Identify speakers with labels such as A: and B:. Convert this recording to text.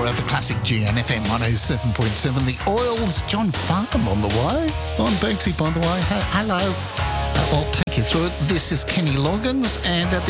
A: Forever Classic GNFM 107.7. The Oils, John Farnham on the way. I'm Banksy, by the way. Hello. I'll take you through it. This is Kenny Loggins, and at the